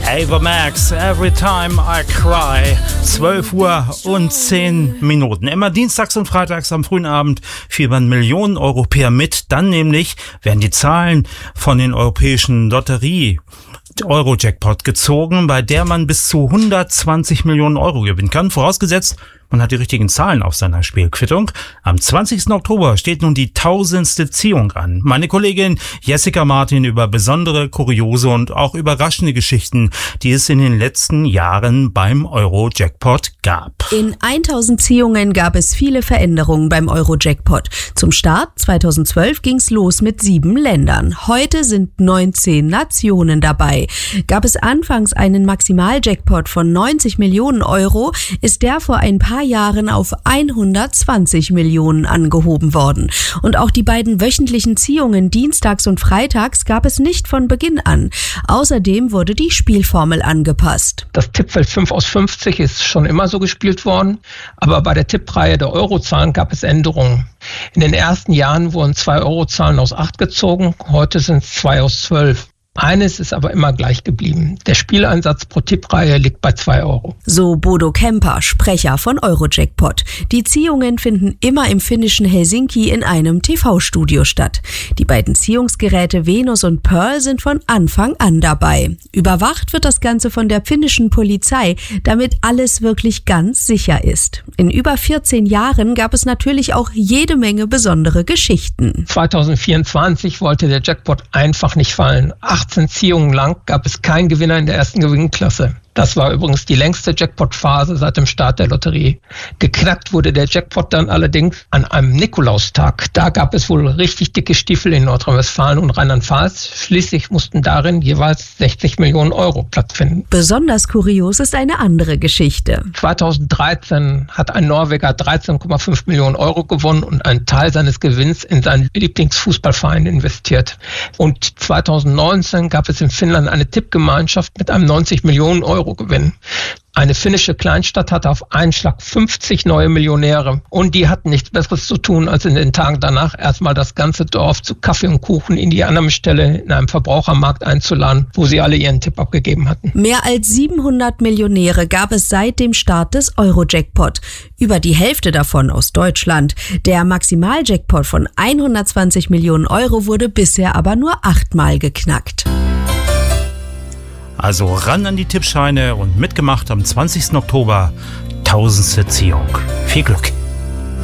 Ava Max, Every Time I Cry, 12 Uhr und 10 Minuten. Immer dienstags und freitags am frühen Abend fiebern Millionen Europäer mit. Dann nämlich werden die Zahlen von den europäischen Lotterie Euro-Jackpot gezogen, bei der man bis zu 120 Millionen Euro gewinnen kann. Vorausgesetzt, man hat die richtigen Zahlen auf seiner Spielquittung. Am 20. Oktober steht nun die 1000. Ziehung an. Meine Kollegin Jessica Martin über besondere, kuriose und auch überraschende Geschichten, die es in den letzten Jahren beim Euro-Jackpot gab. In 1000 Ziehungen gab es viele Veränderungen beim Euro-Jackpot. Zum Start 2012 ging's los mit 7 Ländern. Heute sind 19 Nationen dabei. Gab es anfangs einen Maximaljackpot von 90 Millionen Euro, ist der vor ein paar Jahren auf 120 Millionen angehoben worden. Und auch die beiden wöchentlichen Ziehungen dienstags und freitags gab es nicht von Beginn an. Außerdem wurde die Spielformel angepasst. Das Tippfeld 5 aus 50 ist schon immer so gespielt worden, aber bei der Tippreihe der Eurozahlen gab es Änderungen. In den ersten Jahren wurden 2 Eurozahlen aus 8 gezogen, heute sind es 2 aus 12. Eines ist aber immer gleich geblieben. Der Spieleinsatz pro Tippreihe liegt bei 2 Euro. So Bodo Kemper, Sprecher von Eurojackpot. Die Ziehungen finden immer im finnischen Helsinki in einem TV-Studio statt. Die beiden Ziehungsgeräte Venus und Pearl sind von Anfang an dabei. Überwacht wird das Ganze von der finnischen Polizei, damit alles wirklich ganz sicher ist. In über 14 Jahren gab es natürlich auch jede Menge besondere Geschichten. 2024 wollte der Jackpot einfach nicht fallen. 18 Ziehungen lang gab es keinen Gewinner in der ersten Gewinnklasse. Das war übrigens die längste Jackpot-Phase seit dem Start der Lotterie. Geknackt wurde der Jackpot dann allerdings an einem Nikolaustag. Da gab es wohl richtig dicke Stiefel in Nordrhein-Westfalen und Rheinland-Pfalz. Schließlich mussten darin jeweils 60 Millionen Euro Platz finden. Besonders kurios ist eine andere Geschichte. 2013 hat ein Norweger 13,5 Millionen Euro gewonnen und einen Teil seines Gewinns in seinen Lieblingsfußballverein investiert. Und 2019 gab es in Finnland eine Tippgemeinschaft mit einem 90 Millionen Euro Gewinn. Eine finnische Kleinstadt hatte auf einen Schlag 50 neue Millionäre und die hatten nichts Besseres zu tun, als in den Tagen danach erstmal das ganze Dorf zu Kaffee und Kuchen in die Annahmestelle in einem Verbrauchermarkt einzuladen, wo sie alle ihren Tipp abgegeben hatten. Mehr als 700 Millionäre gab es seit dem Start des Euro-Jackpot. Über die Hälfte davon aus Deutschland. Der Maximaljackpot von 120 Millionen Euro wurde bisher aber nur 8-mal geknackt. Also ran an die Tippscheine und mitgemacht am 20. Oktober, 1000. Ziehung. Viel Glück!